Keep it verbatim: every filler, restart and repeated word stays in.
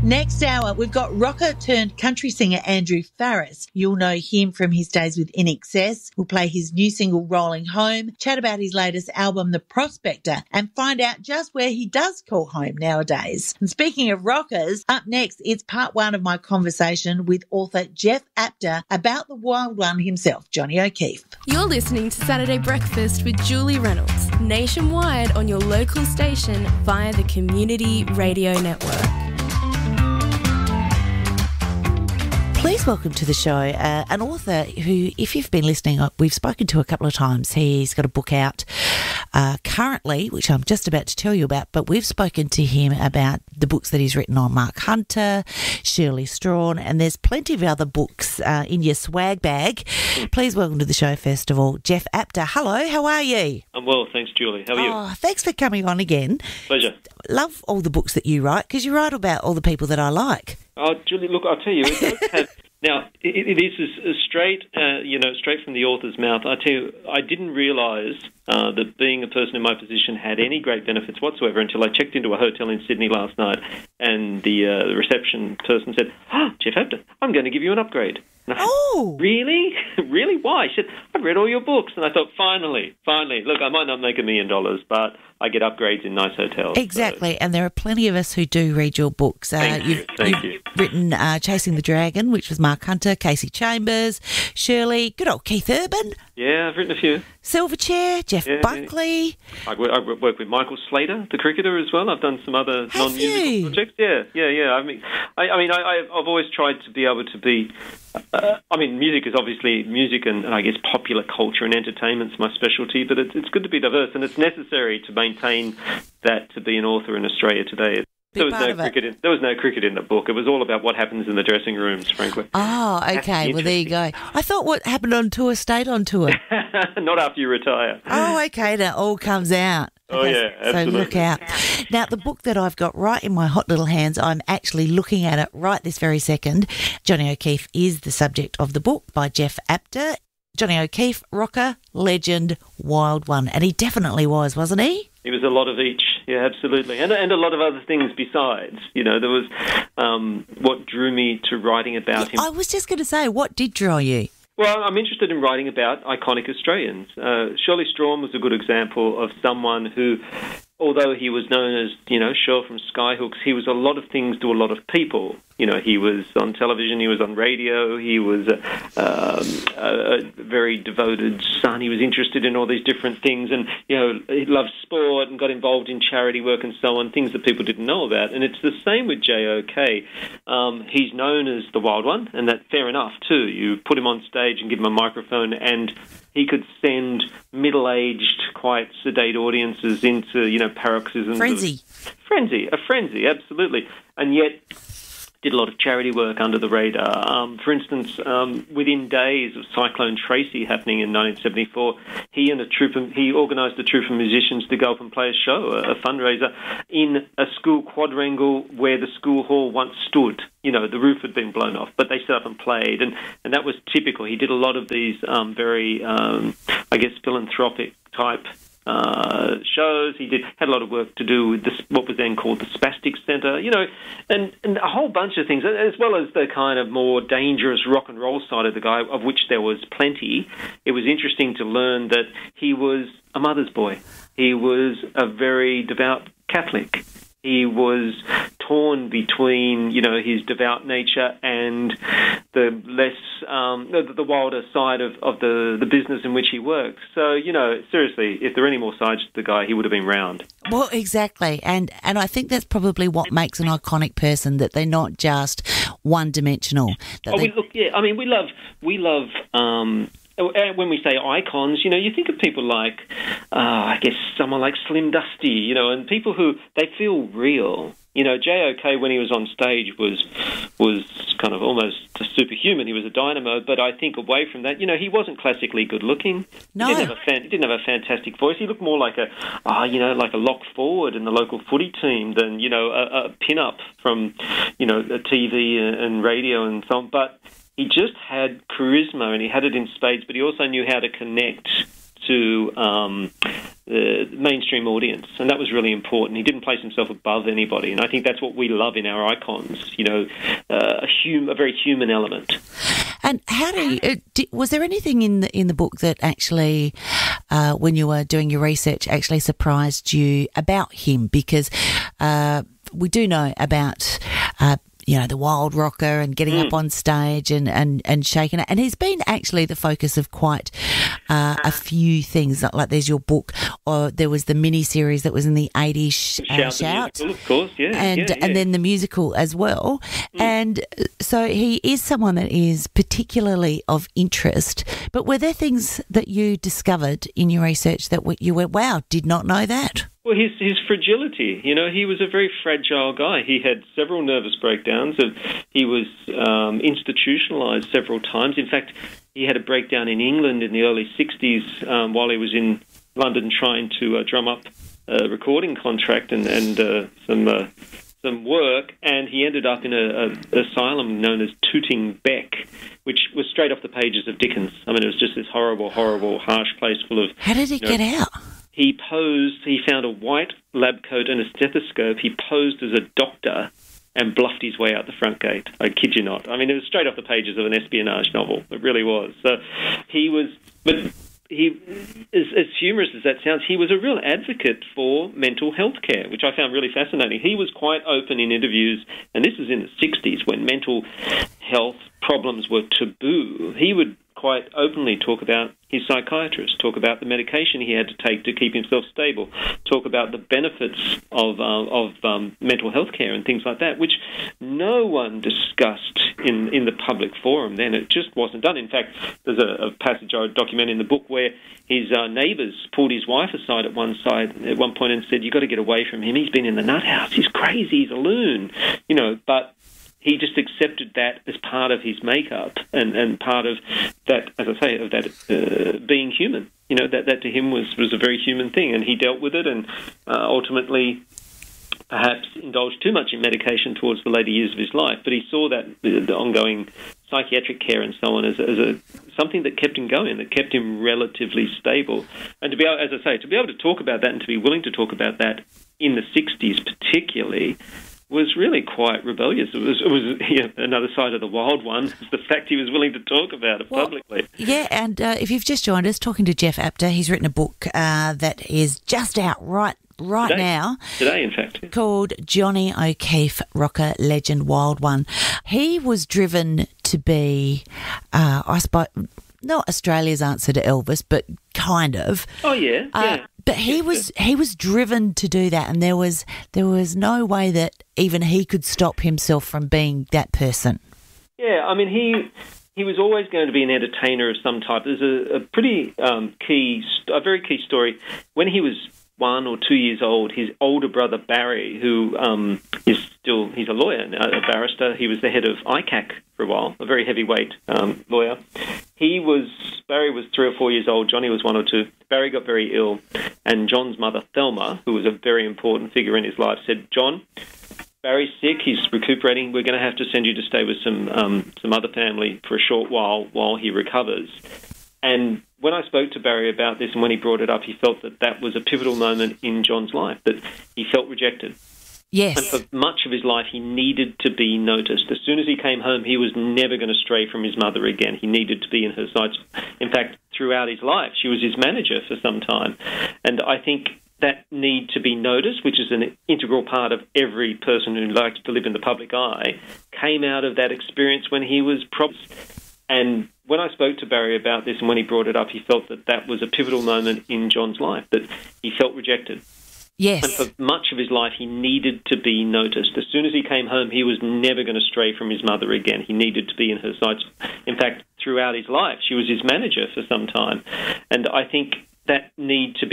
Next hour, we've got rocker turned country singer Andrew Farriss. You'll know him from his days with In Excess. We'll play his new single Rolling Home, chat about his latest album The Prospector, and find out just where he does call home nowadays. And speaking of rockers, up next, it's part one of my conversation with author Jeff Apter about the wild one himself, Johnny O'Keefe. You're listening to Saturday Breakfast with Julie Reynolds, nationwide on your local station via the Community Radio Network. Please welcome to the show uh, an author who, if you've been listening, we've spoken to a couple of times. He's got a book out uh, currently, which I'm just about to tell you about, but we've spoken to him about the books that he's written on Mark Hunter, Shirley Strawn, and there's plenty of other books uh, in your swag bag. Please welcome to the show, first of all, Jeff Apter. Hello, how are you? I'm well, thanks, Julie. How are you? Oh, thanks for coming on again. Pleasure. Love all the books that you write, because you write about all the people that I like. Oh, Julie, look, I'll tell you, it does have... Now, it, it is straight, uh, you know, straight from the author's mouth. I tell you, I didn't realise uh, that being a person in my position had any great benefits whatsoever until I checked into a hotel in Sydney last night, and the, uh, the reception person said, "Oh, Jeff Apter, I'm going to give you an upgrade." And I Oh, said, really? Really? Why? She said, "I've read all your books." And I thought, finally, finally. Look, I might not make a million dollars, but I get upgrades in nice hotels. Exactly, So. and there are plenty of us who do read your books. Uh, Thank you. You've, Thank you've you. written uh, Chasing the Dragon, which was Mark Hunter, Casey Chambers, Shirley, good old Keith Urban, Yeah, I've written a few. Silverchair, Jeff Yeah. Buckley. I work, I work with Michael Slater, the cricketer, as well. I've done some other Have non-musical you? projects. Yeah, yeah, yeah. I mean, I, I mean, I, I've always tried to be able to be. Uh, I mean, music is obviously music, and, and I guess popular culture and entertainment's my specialty. But it's it's good to be diverse, and it's necessary to maintain that to be an author in Australia today. There was, no cricket in, there was no cricket in the book. It was all about what happens in the dressing rooms, frankly. Oh, okay. Well, there you go. I thought what happened on tour stayed on tour. Not after you retire. Oh, okay. That all comes out. Oh, Okay, yeah, absolutely. So look out. Now, the book that I've got right in my hot little hands, I'm actually looking at it right this very second. Johnny O'Keefe is the subject of the book by Jeff Apter. Johnny O'Keefe, rocker, legend, wild one. And he definitely was, wasn't he? He was a lot of each, yeah, absolutely, and and a lot of other things besides. You know, there was um, what drew me to writing about him. I was just going to say, what did draw you? Well, I'm interested in writing about iconic Australians. Uh, Shirley Strawn was a good example of someone who, although he was known as, you know, Shirl from Skyhooks, he was a lot of things to a lot of people. You know, he was on television, he was on radio, he was a, um, a very devoted son. He was interested in all these different things, and, you know, he loved sport and got involved in charity work and so on, things that people didn't know about. And it's the same with J O K. Um, he's known as the Wild One, and that's fair enough, too. You put him on stage and give him a microphone, and he could send middle-aged, quite sedate audiences into, you know, paroxysms. Frenzy. Frenzy, a frenzy, absolutely. And yet did a lot of charity work under the radar. Um, for instance, um, within days of Cyclone Tracy happening in nineteen seventy-four, he and a troupe of, he organised a troupe of musicians to go up and play a show, a, a fundraiser, in a school quadrangle where the school hall once stood. You know, the roof had been blown off, but they set up and played, and, and that was typical. He did a lot of these um, very, um, I guess, philanthropic type Uh, shows. He did had a lot of work to do with this, what was then called the Spastic Centre, you know, and, and a whole bunch of things, as well as the kind of more dangerous rock and roll side of the guy, of which there was plenty. It was interesting to learn that he was a mother's boy. He was a very devout Catholic. He was torn between, you know, his devout nature and the less, um, the, the wilder side of, of the, the business in which he worked. So, you know, seriously, if there were any more sides to the guy, he would have been round. Well, exactly. And and I think that's probably what makes an iconic person, that they're not just one-dimensional. That Oh, they... we, look, yeah, I mean, we love, we love, um, when we say icons, you know, you think of people like, uh, I guess, someone like Slim Dusty, you know, and people who, they feel real. You know, J O K, when he was on stage, was was kind of almost a superhuman. He was a dynamo, but I think away from that, you know, he wasn't classically good-looking. No. He didn't have a, fan, he didn't have a fantastic voice. He looked more like a, uh, you know, like a lock forward in the local footy team than, you know, a, a pin-up from, you know, a T V and radio and so on. But he just had charisma, and he had it in spades, but he also knew how to connect to um, the mainstream audience, and that was really important. He didn't place himself above anybody, and I think that's what we love in our icons, you know, uh, a, hum- a very human element. And how do you, uh, did, was there anything in the, in the book that actually, uh, when you were doing your research, actually surprised you about him? Because uh, we do know about uh, you know, the wild rocker and getting mm. up on stage and, and, and shaking it. And he's been actually the focus of quite uh, a few things. Like there's your book, or there was the mini-series that was in the eighties, uh, Shout. Shout. The musical, of course, yeah. And, yeah, yeah. and then the musical as well. Mm. And so he is someone that is particularly of interest. But were there things that you discovered in your research that you went, wow, did not know that? Well, his his fragility. You know, he was a very fragile guy. He had several nervous breakdowns. He was um, institutionalized several times. In fact, he had a breakdown in England in the early sixties um, while he was in London trying to uh, drum up a recording contract and, and uh, some uh, some work, and he ended up in an asylum known as Tooting Bec, which was straight off the pages of Dickens. I mean, it was just this horrible, horrible, harsh place full of... How did he you know, get out? He posed, he found a white lab coat and a stethoscope. He posed as a doctor and bluffed his way out the front gate. I kid you not. I mean, it was straight off the pages of an espionage novel. It really was. So he was, but he, as, as humorous as that sounds, he was a real advocate for mental health care, which I found really fascinating. He was quite open in interviews, and this was in the sixties when mental health problems were taboo. He would quite openly talk about his psychiatrist, talk about the medication he had to take to keep himself stable, talk about the benefits of uh, of um, mental health care and things like that, which no one discussed in, in the public forum then. It just wasn't done. In fact, there's a, a passage I document in the book where his uh, neighbours pulled his wife aside at one side at one point and said, "You've got to get away from him. He's been in the nut house. He's crazy. He's a loon." You know, but he just accepted that as part of his makeup and, and part of that, as I say, of that uh, being human. You know, that, that to him was, was a very human thing, and he dealt with it and uh, ultimately perhaps indulged too much in medication towards the later years of his life. But he saw that the, the ongoing psychiatric care and so on as, as a something that kept him going, that kept him relatively stable. And to be able, as I say, to be able to talk about that and to be willing to talk about that in the sixties particularly was really quite rebellious. It was, it was you know, another side of the wild one, the fact he was willing to talk about it well, publicly. Yeah, and uh, if you've just joined us, talking to Geoff Apter, he's written a book uh, that is just out right right today, now. Today, in fact. Called Johnny O'Keefe, Rocker Legend, Wild One. He was driven to be, uh, I suppose, not Australia's answer to Elvis, but kind of. Oh, yeah, yeah. Uh, But he was he was driven to do that, and there was there was no way that even he could stop himself from being that person. Yeah, I mean, he he was always going to be an entertainer of some type. There's a, a pretty um, key, a very key story. When he was one or two years old, his older brother Barry, who um, is still, he's a lawyer, a barrister, he was the head of I C A C for a while, a very heavyweight um, lawyer. He was, Barry was three or four years old, Johnny was one or two. Barry got very ill, and John's mother, Thelma, who was a very important figure in his life, said, "John, Barry's sick, he's recuperating, we're going to have to send you to stay with some um, some other family for a short while while he recovers." And when I spoke to Barry about this and when he brought it up, he felt that that was a pivotal moment in John's life, that he felt rejected. Yes. And for much of his life, he needed to be noticed. As soon as he came home, he was never going to stray from his mother again. He needed to be in her sights. In fact, throughout his life, she was his manager for some time. And I think that need to be noticed, which is an integral part of every person who likes to live in the public eye, came out of that experience when he was probably... And when I spoke to Barry about this and when he brought it up, he felt that that was a pivotal moment in John's life, that he felt rejected. Yes. And for much of his life, he needed to be noticed. As soon as he came home, he was never going to stray from his mother again. He needed to be in her sights. In fact, throughout his life, she was his manager for some time. And I think that need to be